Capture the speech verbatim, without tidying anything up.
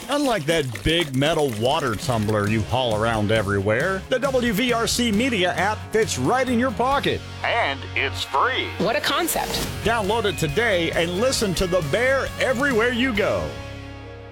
Unlike that big metal water tumbler you haul around everywhere, the W V R C Media app fits right in your pocket. And it's free. What a concept. Download it today and listen to The Bear everywhere you go.